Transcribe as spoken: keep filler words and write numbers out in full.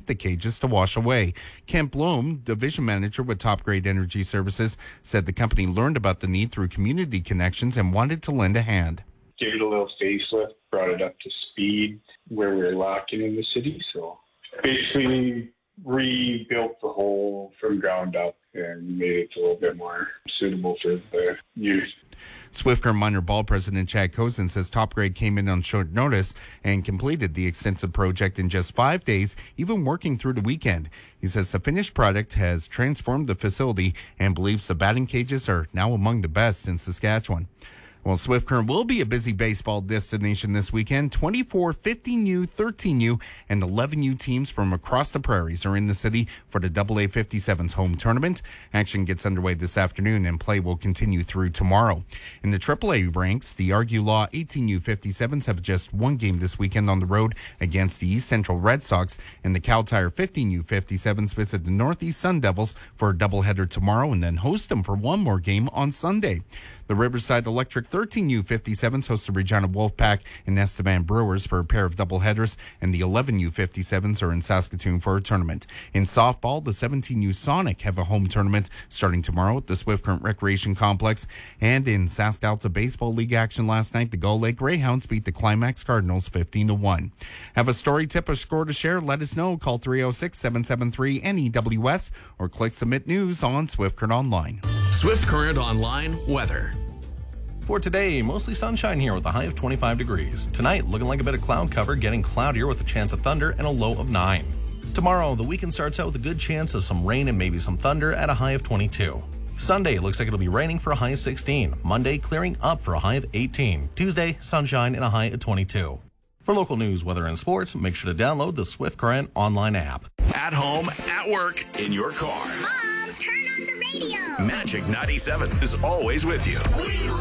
the cages to wash away. Kent Bloom, division manager with Top Grade Energy Services, said the company learned about the need through community connections and wanted to lend a hand. Gave it a little facelift, brought it up to speed where we were lacking in the city. So basically rebuilt the whole from ground up and made it a little bit more suitable for the youth. Swift Current Minor Ball President Chad Cozen says Top Grade came in on short notice and completed the extensive project in just five days, even working through the weekend. He says the finished product has transformed the facility and believes the batting cages are now among the best in Saskatchewan. Well, Swift Current will be a busy baseball destination this weekend. twenty-four fifteen U, thirteen U, and eleven U teams from across the prairies are in the city for the double A fifty-sevens home tournament. Action gets underway this afternoon, and play will continue through tomorrow. In the triple A ranks, the Argue Law eighteen U fifty-sevens have just one game this weekend on the road against the East Central Red Sox, and the Cal Tire fifteen U fifty-sevens visit the Northeast Sun Devils for a doubleheader tomorrow and then host them for one more game on Sunday. The Riverside Electric thirteen U fifty-sevens host the Regina Wolfpack and Estevan Brewers for a pair of doubleheaders, and the eleven U fifty-sevens are in Saskatoon for a tournament. In softball, the seventeen U Sonic have a home tournament starting tomorrow at the Swift Current Recreation Complex. And in SaskAlta Baseball League action last night, the Gull Lake Greyhounds beat the Climax Cardinals fifteen to one. Have a story, tip, or score to share? Let us know. Call three oh six, seven seven three, N E W S or click Submit News on Swift Current Online. Swift Current Online weather. For today, mostly sunshine here with a high of twenty-five degrees. Tonight, looking like a bit of cloud cover, getting cloudier with a chance of thunder and a low of nine. Tomorrow, the weekend starts out with a good chance of some rain and maybe some thunder at a high of twenty-two. Sunday, looks like it'll be raining for a high of sixteen. Monday, clearing up for a high of eighteen. Tuesday, sunshine and a high of twenty-two. For local news, weather, and sports, make sure to download the Swift Current online app. At home, at work, in your car. Mom, turn on the radio. Magic ninety-seven is always with you.